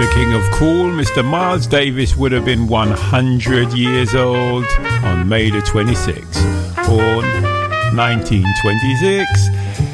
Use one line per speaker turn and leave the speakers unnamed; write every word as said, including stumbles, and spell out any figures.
the king of cool, Mister Miles Davis, would have been one hundred years old on May the twenty-sixth, born nineteen twenty-six.